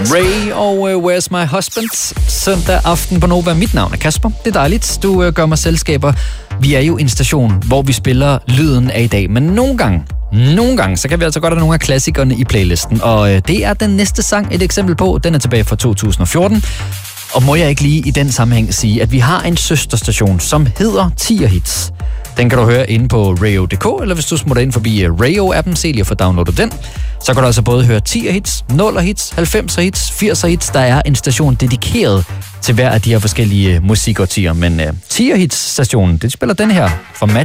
Ray og Where's My Husband? Søndag aften på Nova. Mit navn er Kasper. Det er dejligt, du gør mig selskaber. Vi er jo en station, hvor vi spiller lyden af i dag. Men nogle gange, så kan vi altså godt have nogle af klassikerne i playlisten. Og det er den næste sang et eksempel på. Den er tilbage fra 2014. Og må jeg ikke lige i den sammenhæng sige, at vi har en søsterstation, som hedder Tier Hits. Den kan du høre inde på rayo.dk, eller hvis du smutter ind forbi Rayo-appen, se lige at få downloadet den. Så kan du altså både høre 10'er hits, 0'er hits, 90'er hits, 80'er hits. Der er en station dedikeret til hver af de her forskellige musikårtier. Men 10'er hits-stationen, det spiller den her fra